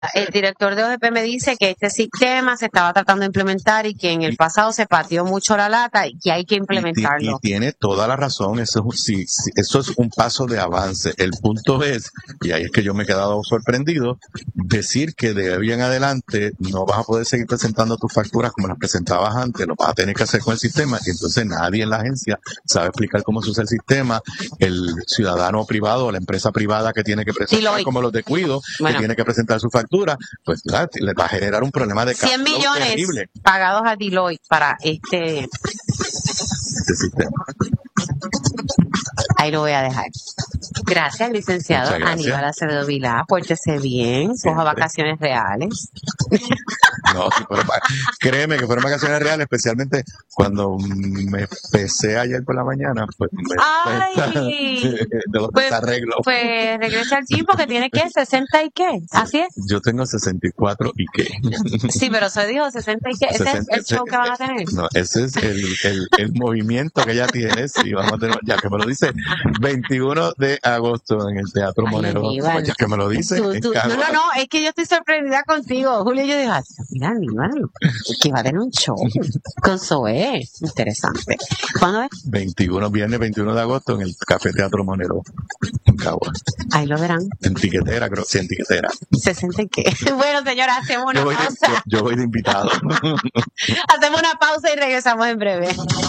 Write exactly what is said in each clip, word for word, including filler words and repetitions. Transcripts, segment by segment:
El director de O G P me dice que este sistema se estaba tratando de implementar y que en el pasado se pateó mucho la lata y que hay que implementarlo. Y, y, y tiene toda la razón, eso es, un, sí, sí, eso es un paso de avance. El punto es, y ahí es que yo me he quedado sorprendido, decir que de ahí en adelante no vas a poder seguir presentando tus facturas como las presentabas antes, lo vas a tener que hacer con el sistema, y entonces nadie en la agencia sabe explicar cómo se usa el sistema. El ciudadano privado, la empresa privada que tiene que presentar, sí, como los de Cuido, bueno, que tiene que presentar su factura, pues claro, les va a generar un problema de cien millones terrible pagados a Deloitte para este, este sistema. Ahí lo voy a dejar. Gracias, licenciado gracias. Aníbal Acevedo Vilá. Pórtese bien, coja vacaciones reales. No, si fueron, créeme que fueron vacaciones reales, especialmente cuando me pesé ayer por la mañana, pues me Ay, de los pues, desarreglos. Pues regresa al gym porque tiene que sesenta y qué, así es. Yo tengo sesenta y cuatro y qué. Sí, pero se dijo sesenta y qué, ese sesenta, es el show que van a tener. No, ese es el, el, el movimiento que ella tiene, sí, vamos a tener, ya que me lo dice, veintiuno de agosto en el Teatro Ay, Monero, pues ya que me lo dice. Tú, tú, no, no, no, es que yo estoy sorprendida contigo, Julio. Yo digo, mira, Aníbal, que va a tener un show con Zoé, interesante. ¿Cuándo es? veintiuno, viernes veintiuno de agosto en el Café Teatro Monero, en Cagua. Ahí lo verán. En tiquetera, creo, sí, en tiquetera. ¿sesenta y qué? Bueno, señora, hacemos una yo voy pausa. De, yo, yo voy de invitado. Hacemos una pausa y regresamos en breve.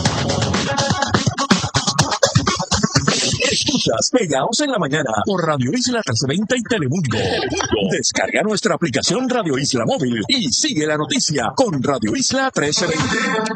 Escuchas Pegaos en la Mañana por Radio Isla trescientos veinte y Telemundo. Descarga nuestra aplicación Radio Isla Móvil y sigue la noticia con Radio Isla trescientos veinte.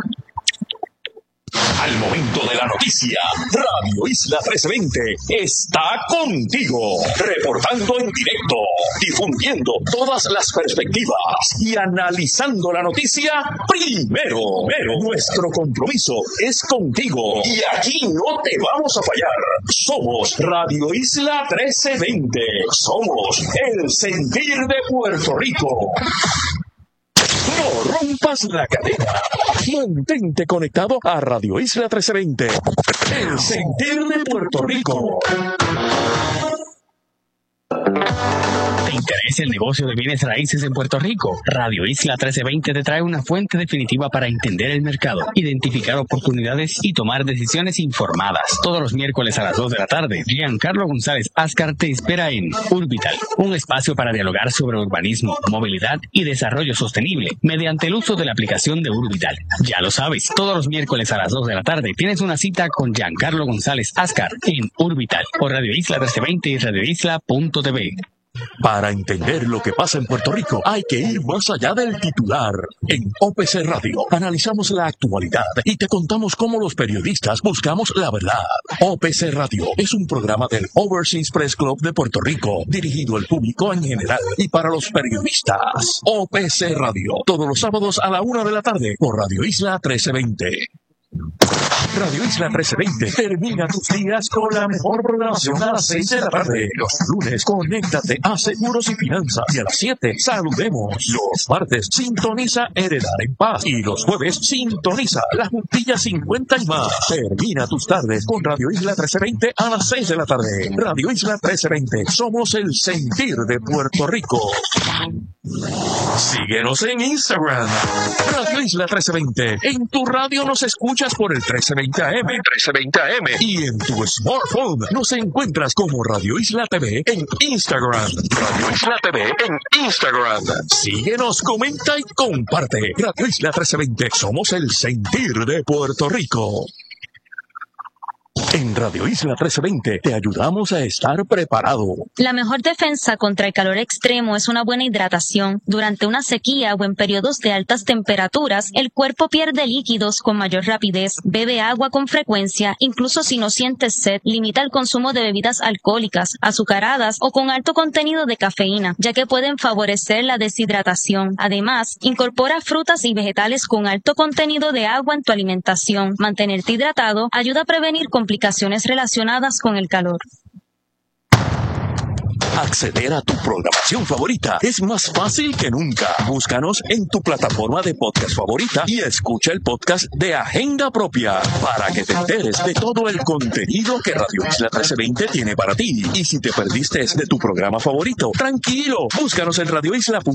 Al momento de la noticia, Radio Isla trescientos veinte está contigo, reportando en directo, difundiendo todas las perspectivas y analizando la noticia primero. Pero nuestro compromiso es contigo y aquí no te vamos a fallar. Somos Radio Isla trescientos veinte. Somos el sentir de Puerto Rico. No rompas la cadena. Mantente conectado a Radio Isla trescientos veinte. El sentir de Puerto Rico. ¿Te interesa el negocio de bienes raíces en Puerto Rico? Radio Isla trescientos veinte te trae una fuente definitiva para entender el mercado, identificar oportunidades y tomar decisiones informadas. Todos los miércoles a las dos de la tarde, Giancarlo González Ascar te espera en Urbital, un espacio para dialogar sobre urbanismo, movilidad y desarrollo sostenible mediante el uso de la aplicación de Urbital. Ya lo sabes, todos los miércoles a las dos de la tarde tienes una cita con Giancarlo González Ascar en Urbital por Radio Isla trescientos veinte y radio isla punto t v. Para entender lo que pasa en Puerto Rico, hay que ir más allá del titular. En O P C Radio analizamos la actualidad y te contamos cómo los periodistas buscamos la verdad. O P C Radio es un programa del Overseas Press Club de Puerto Rico, dirigido al público en general y para los periodistas. O P C Radio, todos los sábados a la una de la tarde por Radio Isla trescientos veinte. Radio Isla trescientos veinte termina tus días con la mejor programación a las seis de la tarde. Los lunes, conéctate a Seguros y Finanzas. Y a las siete, saludemos. Los martes, sintoniza Heredar en Paz. Y los jueves, sintoniza La Juntilla cincuenta y más. Termina tus tardes con Radio Isla trescientos veinte a las seis de la tarde. Radio Isla trescientos veinte. Somos el sentir de Puerto Rico. Síguenos en Instagram. Radio Isla trescientos veinte. En tu radio nos escuchas por el trece veinte A M, trece veinte A M. Y en tu smartphone nos encuentras como Radio Isla T V en Instagram. Radio Isla T V en Instagram. Síguenos, comenta y comparte. Radio Isla trece veinte. Somos el sentir de Puerto Rico. En Radio Isla trescientos veinte te ayudamos a estar preparado. La mejor defensa contra el calor extremo es una buena hidratación. Durante una sequía o en periodos de altas temperaturas, el cuerpo pierde líquidos con mayor rapidez. Bebe agua con frecuencia, incluso si no sientes sed. Limita el consumo de bebidas alcohólicas, azucaradas o con alto contenido de cafeína, ya que pueden favorecer la deshidratación. Además, incorpora frutas y vegetales con alto contenido de agua en tu alimentación. Mantenerte hidratado ayuda a prevenir complicaciones relacionadas con el calor. Acceder a tu programación favorita es más fácil que nunca. Búscanos en tu plataforma de podcast favorita y escucha el podcast de Agenda Propia para que te enteres de todo el contenido que Radio Isla trece veinte tiene para ti. Y si te perdiste de tu programa favorito, tranquilo, búscanos en radio isla punto com.